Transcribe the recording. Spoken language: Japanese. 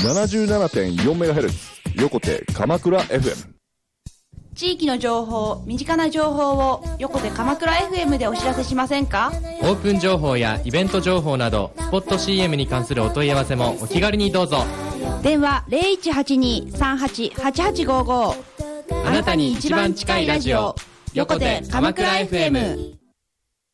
77.4MHz 横手鎌倉 FM。 地域の情報、身近な情報を横手鎌倉 FM でお知らせしませんか？ オープン情報やイベント情報などスポット CM に関するお問い合わせもお気軽にどうぞ。 電話 0182-388855。 あなたに一番近いラジオ、横手鎌倉 FM。